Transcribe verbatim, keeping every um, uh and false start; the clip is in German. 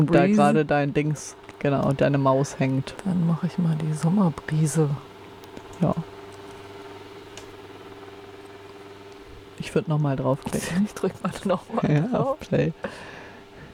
da gerade dein Dings, genau, deine Maus hängt. Dann mache ich mal die Sommerbrise. Ja. Ich würde nochmal draufklicken. Ich drück mal nochmal Ja, drauf. auf Play.